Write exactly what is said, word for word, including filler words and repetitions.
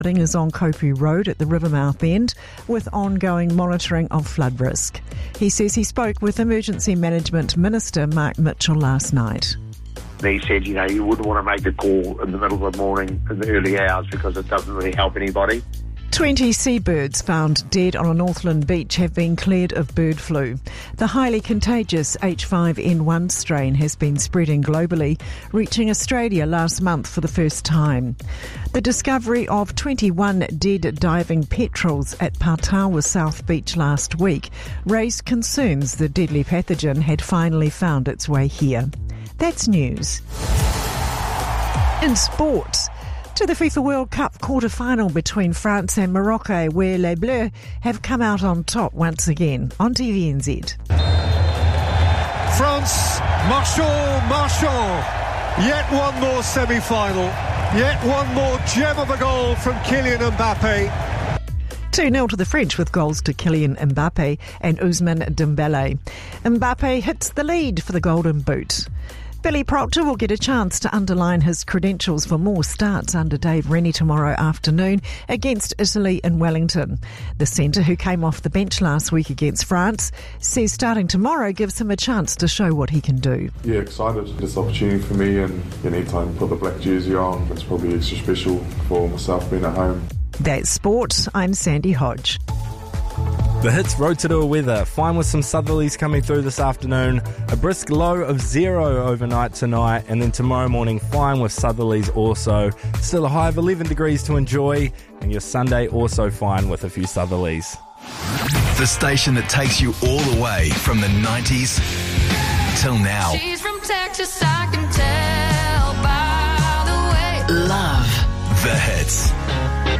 is on Kopu Road at the Rivermouth end with ongoing monitoring of flood risk. He says he spoke with Emergency Management Minister Mark Mitchell last night. He said, you know, you wouldn't want to make a call in the middle of the morning in the early hours because it doesn't really help anybody. twenty seabirds found dead on a Northland beach have been cleared of bird flu. The highly contagious H five N one strain has been spreading globally, reaching Australia last month for the first time. The discovery of twenty-one dead diving petrels at Patawa South Beach last week raised concerns the deadly pathogen had finally found its way here. That's news. In sport, to the FIFA World Cup quarter-final between France and Morocco, where Les Bleus have come out on top once again. On T V N Z. France, Marchand, Marchand. Yet one more semi-final. Yet one more gem of a goal from Kylian Mbappe. two nil to the French with goals to Kylian Mbappe and Ousmane Dembele. Mbappe hits the lead for the Golden Boot. Billy Proctor will get a chance to underline his credentials for more starts under Dave Rennie tomorrow afternoon against Italy in Wellington. The centre, who came off the bench last week against France, says starting tomorrow gives him a chance to show what he can do. Yeah, excited. This opportunity for me, and anytime I put the black jersey on, it's probably extra special for myself being at home. That's sport. I'm Sandy Hodge. The Hits Rotorua weather, fine with some southerlies coming through this afternoon, a brisk low of zero overnight tonight, and then tomorrow morning fine with southerlies also. Still a high of eleven degrees to enjoy, and your Sunday also fine with a few southerlies. The station that takes you all the way from the nineties till now. She's from Texas, I can tell by the way. Love the Hits.